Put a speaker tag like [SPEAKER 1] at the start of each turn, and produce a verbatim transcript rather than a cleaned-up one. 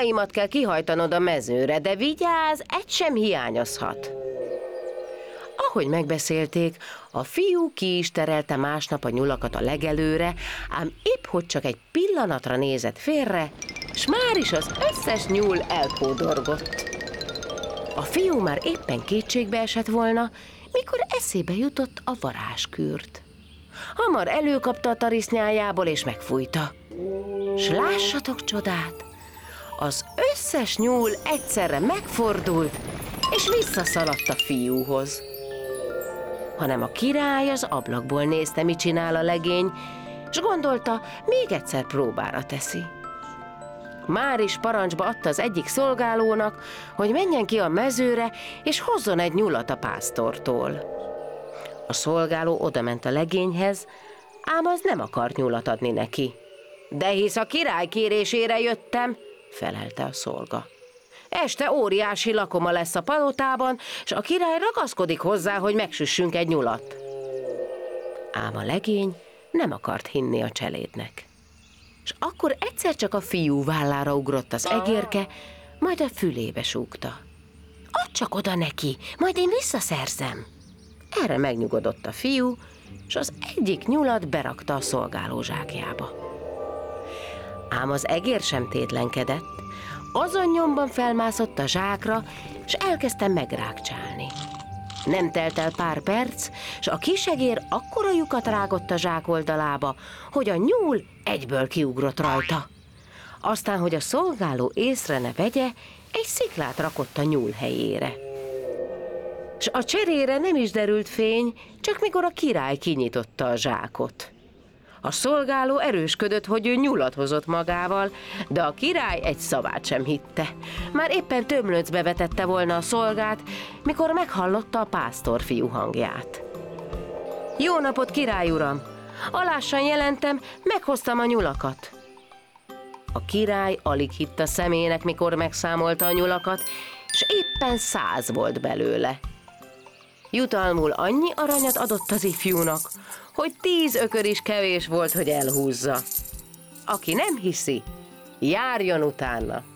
[SPEAKER 1] nyulaimat kell kihajtanod a mezőre, de vigyázz, egy sem hiányozhat. Ahogy megbeszélték, a fiú ki is terelte másnap a nyulakat a legelőre, ám épp hogy csak egy pillanatra nézett félre, s már is az összes nyúl elkódorgott. A fiú már éppen kétségbe esett volna, mikor eszébe jutott a varázskürt. Hamar előkapta a tarisznyájából és megfújta. S lássatok csodát! Az összes nyúl egyszerre megfordult, és visszaszaladt a fiúhoz. Hanem a király az ablakból nézte, mit csinál a legény, s gondolta, még egyszer próbára teszi. Már is parancsba adta az egyik szolgálónak, hogy menjen ki a mezőre, és hozzon egy nyulat a pásztortól. A szolgáló odament a legényhez, ám az nem akart nyulat adni neki. De hisz a király kérésére jöttem, felelte a szolga. Este óriási lakoma lesz a palotában, s a király ragaszkodik hozzá, hogy megsüssünk egy nyulat. Ám a legény nem akart hinni a cselédnek. És akkor egyszer csak a fiú vállára ugrott az egérke, majd a fülébe súgta. Add csak oda neki, majd én visszaszerzem. Erre megnyugodott a fiú, és az egyik nyulat berakta a szolgáló zsákjába. Ám az egér sem tétlenkedett, azon nyomban felmászott a zsákra, és elkezdte megrágcsálni. Nem telt el pár perc, s a kisegér akkora lyukat rágott a zsák oldalába, hogy a nyúl egyből kiugrott rajta. Aztán, hogy a szolgáló észre ne vegye, egy sziklát rakott a nyúl helyére. S a cserére nem is derült fény, csak mikor a király kinyitotta a zsákot. A szolgáló erősködött, hogy ő nyulat hozott magával, de a király egy szavát sem hitte. Már éppen tömlöcbe vetette volna a szolgát, mikor meghallotta a pásztorfiú hangját. Jó napot, király uram! Alássan jelentem, meghoztam a nyulakat. A király alig hitt a szemének, mikor megszámolta a nyulakat, s éppen száz volt belőle. Jutalmul annyi aranyat adott az ifjúnak, hogy tíz ökör is kevés volt, hogy elhúzza. Aki nem hiszi, járjon utána.